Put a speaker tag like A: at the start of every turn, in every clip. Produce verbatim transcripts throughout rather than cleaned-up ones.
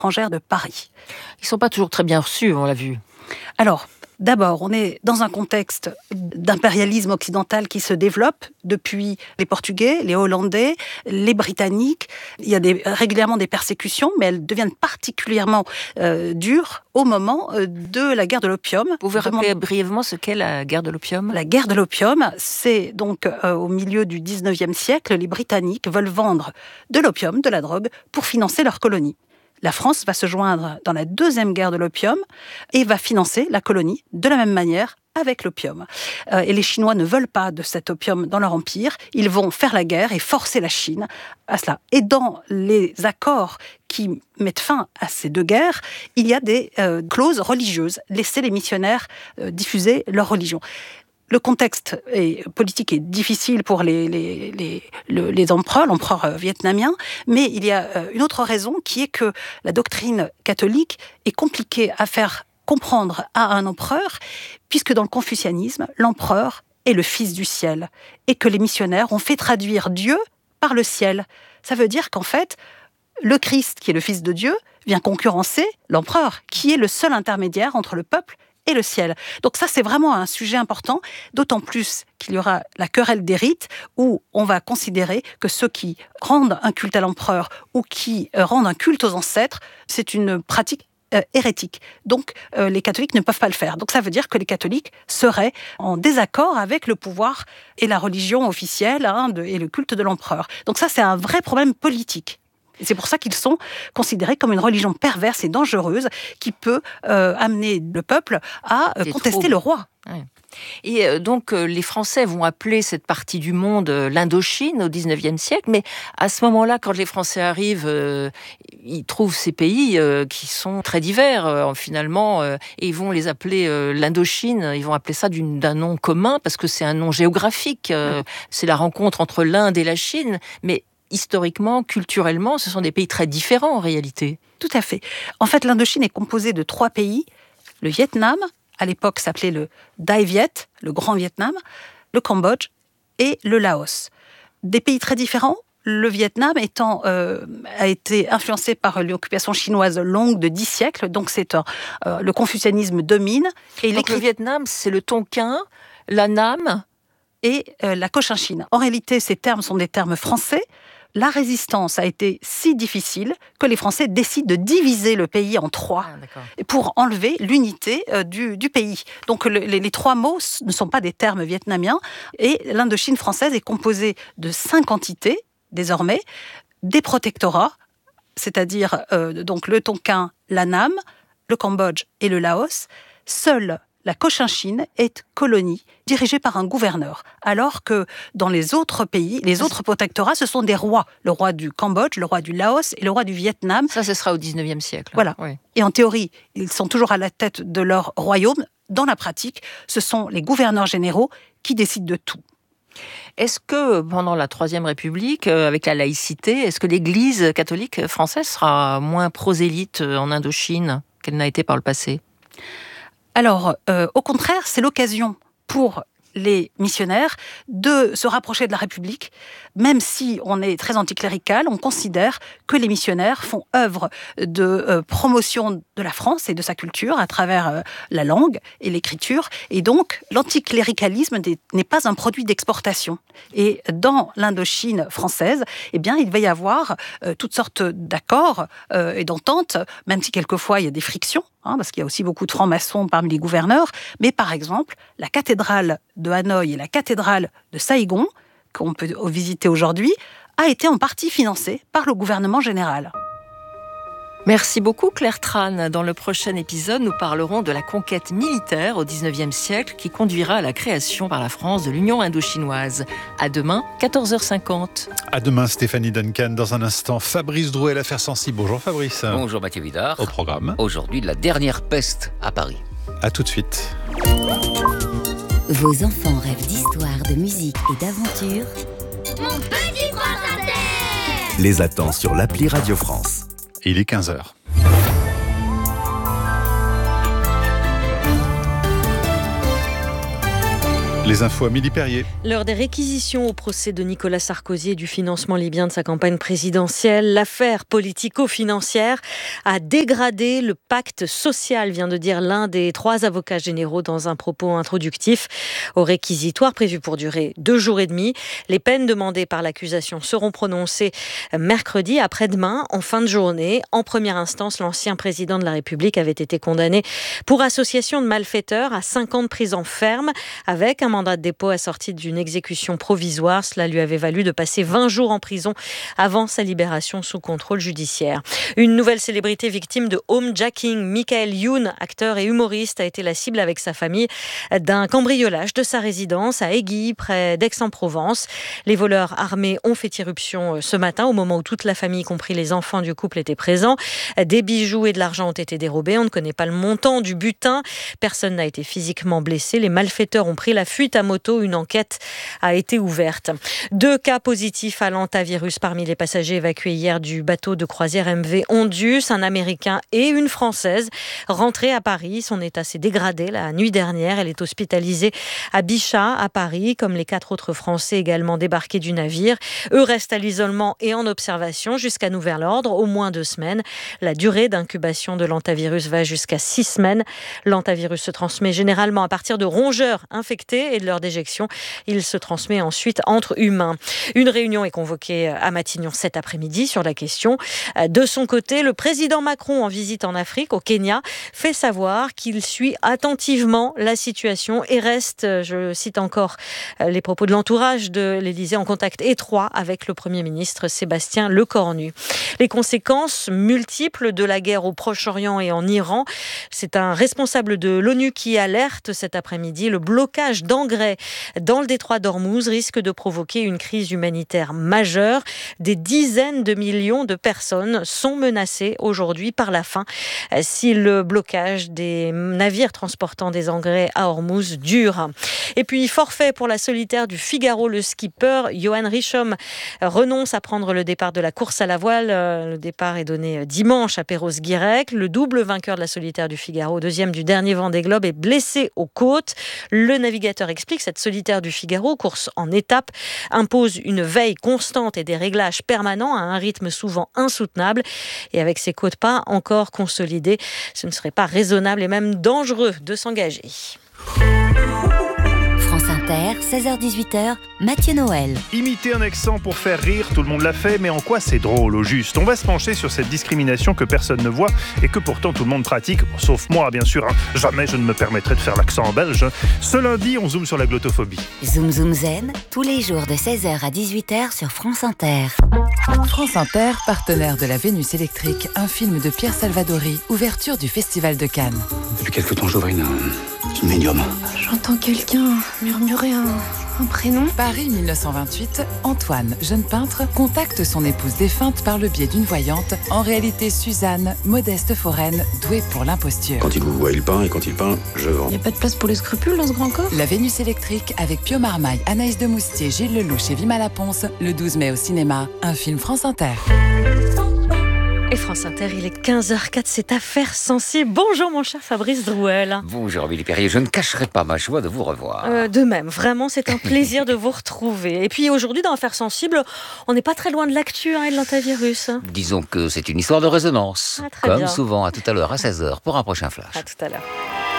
A: étrangères de Paris.
B: Ils ne sont pas toujours très bien reçus, on l'a vu.
A: Alors, d'abord, on est dans un contexte d'impérialisme occidental qui se développe depuis les Portugais, les Hollandais, les Britanniques. Il y a des, régulièrement des persécutions, mais elles deviennent particulièrement euh, dures au moment euh, de la guerre de l'opium.
B: Vous pouvez rappeler brièvement ce qu'est la guerre de l'opium ?
A: La guerre de l'opium, c'est donc euh, au milieu du dix-neuvième siècle, les Britanniques veulent vendre de l'opium, de la drogue, pour financer leur colonie. La France va se joindre dans la deuxième guerre de l'opium et va financer la colonie de la même manière avec l'opium. Euh, et les Chinois ne veulent pas de cet opium dans leur empire. Ils vont faire la guerre et forcer la Chine à cela. Et dans les accords qui mettent fin à ces deux guerres, il y a des euh, clauses religieuses. Laisser les missionnaires euh, diffuser leur religion. Le contexte est, politique est difficile pour les, les, les, les, les empereurs, l'empereur vietnamien, mais il y a une autre raison qui est que la doctrine catholique est compliquée à faire comprendre à un empereur, puisque dans le confucianisme, l'empereur est le fils du ciel, et que les missionnaires ont fait traduire Dieu par le ciel. Ça veut dire qu'en fait, le Christ, qui est le fils de Dieu, vient concurrencer l'empereur, qui est le seul intermédiaire entre le peuple et le ciel. Donc ça, c'est vraiment un sujet important, d'autant plus qu'il y aura la querelle des rites, où on va considérer que ceux qui rendent un culte à l'empereur ou qui rendent un culte aux ancêtres, c'est une pratique euh, hérétique. Donc euh, les catholiques ne peuvent pas le faire. Donc ça veut dire que les catholiques seraient en désaccord avec le pouvoir et la religion officielle hein, de, et le culte de l'empereur. Donc ça, c'est un vrai problème politique. Et c'est pour ça qu'ils sont considérés comme une religion perverse et dangereuse qui peut euh, amener le peuple à euh, contester le roi.
B: Ouais. Et euh, donc, euh, les Français vont appeler cette partie du monde euh, l'Indochine au dix-neuvième siècle, mais à ce moment-là, quand les Français arrivent, euh, ils trouvent ces pays euh, qui sont très divers, euh, finalement, euh, et ils vont les appeler euh, l'Indochine, ils vont appeler ça d'une, d'un nom commun, parce que c'est un nom géographique, euh, c'est la rencontre entre l'Inde et la Chine, mais historiquement, culturellement, ce sont des pays très différents en réalité.
A: Tout à fait. En fait, l'Indochine est composée de trois pays. Le Vietnam, à l'époque s'appelait le Dai Viet, le Grand Vietnam, le Cambodge et le Laos. Des pays très différents. Le Vietnam étant, euh, a été influencé par l'occupation chinoise longue de dix siècles, donc c'est un, euh, le confucianisme domine.
B: Et donc le Vietnam, c'est le Tonkin, la Nam
A: et euh, la Cochinchine. En réalité, ces termes sont des termes français. La résistance a été si difficile que les Français décident de diviser le pays en trois ah, pour enlever l'unité euh, du, du pays. Donc le, les, les trois mots ne sont pas des termes vietnamiens et l'Indochine française est composée de cinq entités désormais, des protectorats, c'est-à-dire euh, donc le Tonkin, la Nam, le Cambodge et le Laos. Seule la Cochinchine est colonie dirigée par un gouverneur, alors que dans les autres pays, les autres protectorats, ce sont des rois. Le roi du Cambodge, le roi du Laos et le roi du Vietnam.
B: Ça, ce sera au dix-neuvième siècle.
A: Voilà.
B: Oui.
A: Et en théorie, ils sont toujours à la tête de leur royaume. Dans la pratique, ce sont les gouverneurs généraux qui décident de tout.
B: Est-ce que pendant la Troisième République, avec la laïcité, est-ce que l'Église catholique française sera moins prosélyte en Indochine qu'elle n'a été par le passé ?
A: Alors, euh, au contraire, c'est l'occasion pour les missionnaires de se rapprocher de la République. Même si on est très anticlérical, on considère que les missionnaires font œuvre de euh, promotion de la France et de sa culture à travers euh, la langue et l'écriture. Et donc, l'anticléricalisme n'est pas un produit d'exportation. Et dans l'Indochine française, eh bien, il va y avoir euh, toutes sortes d'accords euh, et d'ententes, même si quelquefois il y a des frictions, hein, parce qu'il y a aussi beaucoup de francs-maçons parmi les gouverneurs. Mais par exemple, la cathédrale de Hanoï et la cathédrale de Saïgon, qu'on peut visiter aujourd'hui, a été en partie financée par le gouvernement général.
B: Merci beaucoup Claire Tran. Dans le prochain épisode, nous parlerons de la conquête militaire au dix-neuvième siècle qui conduira à la création par la France de l'Union indochinoise. À demain, quatorze heures cinquante.
C: À demain Stéphanie Duncan. Dans un instant, Fabrice Drouet, l'affaire sensible. Bonjour Fabrice.
D: Bonjour Mathieu Vidard.
C: Au programme.
D: Aujourd'hui, la dernière peste à Paris.
C: À tout de suite.
E: Vos enfants rêvent d'histoire, de musique et d'aventure.
F: Mon petit prince inter
G: Les attend sur l'appli Radio France.
C: Il est quinze heures. Les infos à Amélie Perrier.
H: L'heure des réquisitions au procès de Nicolas Sarkozy et du financement libyen de sa campagne présidentielle. L'affaire politico-financière a dégradé le pacte social, vient de dire l'un des trois avocats généraux dans un propos introductif au réquisitoire prévu pour durer deux jours et demi. Les peines demandées par l'accusation seront prononcées mercredi, après-demain, en fin de journée. En première instance, l'ancien président de la République avait été condamné pour association de malfaiteurs à cinq ans de prison ferme avec un mandat de dépôt assorti d'une exécution provisoire. Cela lui avait valu de passer vingt jours en prison avant sa libération sous contrôle judiciaire. Une nouvelle célébrité victime de homejacking, Michael Youn, acteur et humoriste, a été la cible avec sa famille d'un cambriolage de sa résidence à Aiguilles, près d'Aix-en-Provence. Les voleurs armés ont fait irruption ce matin, au moment où toute la famille, y compris les enfants du couple, étaient présents. Des bijoux et de l'argent ont été dérobés. On ne connaît pas le montant du butin. Personne n'a été physiquement blessé. Les malfaiteurs ont pris la fuite à moto. Une enquête a été ouverte. Deux cas positifs à l'hantavirus parmi les passagers évacués hier du bateau de croisière M V Ondus, un Américain et une Française rentrés à Paris. Son état s'est dégradé la nuit dernière. Elle est hospitalisée à Bichat, à Paris, comme les quatre autres Français également débarqués du navire. Eux restent à l'isolement et en observation jusqu'à nouvel ordre, au moins deux semaines. La durée d'incubation de l'hantavirus va jusqu'à six semaines. L'hantavirus se transmet généralement à partir de rongeurs infectés et de leur déjection. Il se transmet ensuite entre humains. Une réunion est convoquée à Matignon cet après-midi sur la question. De son côté, le président Macron, en visite en Afrique, au Kenya, fait savoir qu'il suit attentivement la situation et reste, je cite encore les propos de l'entourage de l'Élysée, en contact étroit avec le Premier ministre Sébastien Lecornu. Les conséquences multiples de la guerre au Proche-Orient et en Iran, c'est un responsable de l'ONU qui alerte cet après-midi. Le blocage d'engrais dans le détroit d'Ormuz risque de provoquer une crise humanitaire majeure. Des dizaines de millions de personnes sont menacées aujourd'hui par la faim si le blocage des navires transportant des engrais à Ormuz dure. Et puis, forfait pour la solitaire du Figaro. Le skipper Johan Richomme renonce à prendre le départ de la course à la voile. Le départ est donné dimanche à Perros-Guirec. Le double vainqueur de la solitaire du Figaro, deuxième du dernier Vendée Globe, est blessé aux côtes. Le navigateur explique que cette solitaire du Figaro, course en étapes, impose une veille constante et des réglages permanents à un rythme souvent insoutenable. Et avec ses côtes pas encore consolidées, ce ne serait pas raisonnable et même dangereux de s'engager.
E: France Inter, seize heures dix-huit heures, Mathieu Noël.
I: Imiter un accent pour faire rire, tout le monde l'a fait, mais en quoi c'est drôle au juste ? On va se pencher sur cette discrimination que personne ne voit et que pourtant tout le monde pratique, sauf moi bien sûr. Hein. Jamais je ne me permettrai de faire l'accent belge. Ce lundi, on zoome sur la glottophobie.
E: Zoom Zoom Zen, tous les jours de seize heures à dix-huit heures sur France Inter.
J: France Inter, partenaire de la Vénus électrique, un film de Pierre Salvadori, ouverture du Festival de Cannes.
K: Depuis quelque temps, j'ouvre une, une médium.
L: J'entends quelqu'un murmurer un, un prénom.
J: Paris mille neuf cent vingt-huit, Antoine, jeune peintre, contacte son épouse défunte par le biais d'une voyante, en réalité Suzanne, modeste foraine, douée pour l'imposture.
K: Quand il vous voit, il peint, et quand il peint, je vends.
L: Il n'y a pas de place pour les scrupules dans ce grand corps ?
J: La Vénus électrique avec Pio Marmaille, Anaïs de Moustier, Gilles Lelouch et Vima Laponce, le douze mai au cinéma, un film France Inter.
H: Et France Inter, il est quinze heures quatre, c'est Affaires sensibles. Bonjour mon cher Fabrice Drouel.
D: Bonjour Amélie Perrier, je ne cacherai pas ma joie de vous revoir.
H: Euh, de même, vraiment c'est un plaisir de vous retrouver. Et puis aujourd'hui dans Affaires sensibles, on n'est pas très loin de l'actu hein, et de l'hantavirus.
D: Disons que c'est une histoire de résonance.
H: Ah, très
D: Comme
H: bien.
D: souvent, à tout à l'heure à seize heures pour un prochain flash.
H: À tout à l'heure.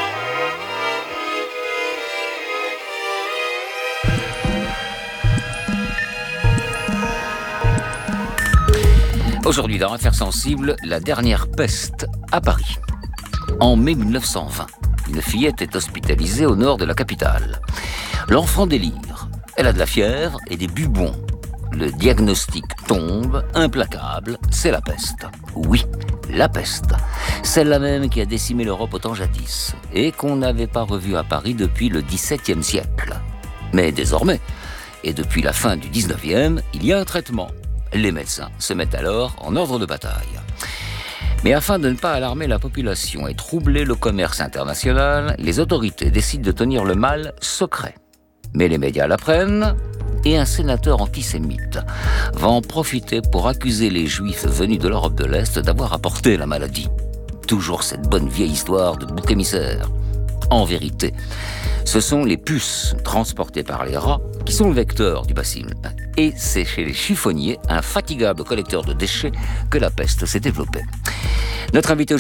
D: Aujourd'hui, dans Affaires sensibles, la dernière peste à Paris. En mai mille neuf cent vingt, une fillette est hospitalisée au nord de la capitale. L'enfant délire. Elle a de la fièvre et des bubons. Le diagnostic tombe, implacable, c'est la peste. Oui, la peste. Celle-là même qui a décimé l'Europe au temps jadis et qu'on n'avait pas revue à Paris depuis le dix-septième siècle. Mais désormais, et depuis la fin du dix-neuvième, il y a un traitement. Les médecins se mettent alors en ordre de bataille. Mais afin de ne pas alarmer la population et troubler le commerce international, les autorités décident de tenir le mal secret. Mais les médias l'apprennent et un sénateur antisémite va en profiter pour accuser les Juifs venus de l'Europe de l'Est d'avoir apporté la maladie. Toujours cette bonne vieille histoire de bouc émissaire. En vérité, ce sont les puces transportées par les rats qui sont le vecteur du bacille. Et c'est chez les chiffonniers, un fatigable collecteur de déchets, que la peste s'est développée. Notre invité